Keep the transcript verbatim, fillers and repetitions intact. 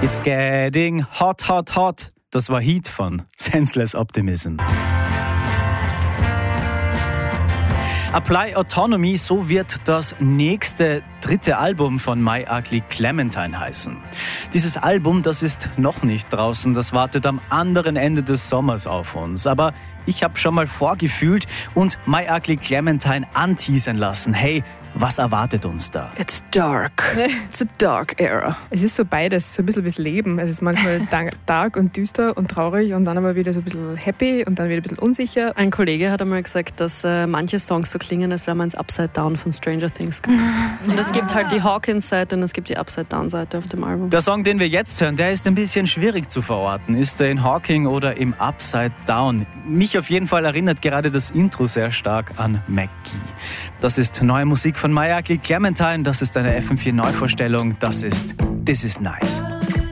It's getting hot, hot, hot. Das war Heat von Senseless Optimism. Apply Autonomy, so wird das nächste dritte Album von My Ugly Clementine heißen. Dieses Album, das ist noch nicht draußen, das wartet am anderen Ende des Sommers auf uns. Aber ich habe schon mal vorgefühlt und My Ugly Clementine anteasern lassen. Hey, was erwartet uns da? It's dark. It's a dark era. Es ist so beides, so ein bisschen wie Leben. Es ist manchmal dark und düster und traurig und dann aber wieder so ein bisschen happy und dann wieder ein bisschen unsicher. Ein Kollege hat einmal gesagt, dass äh, manche Songs so klingen, als wäre man ins Upside Down von Stranger Things gekommen. Und es gibt halt die Hawkins-Seite und es gibt die Upside-Down-Seite auf dem Album. Der Song, den wir jetzt hören, der ist ein bisschen schwierig zu verorten. Ist er in Hawking oder im Upside Down? Mich auf jeden Fall erinnert gerade das Intro sehr stark an Maggie. Das ist neue Musik von My Ugly Clementine. Das ist eine F M vier Neuvorstellung. Das ist This Is Nice.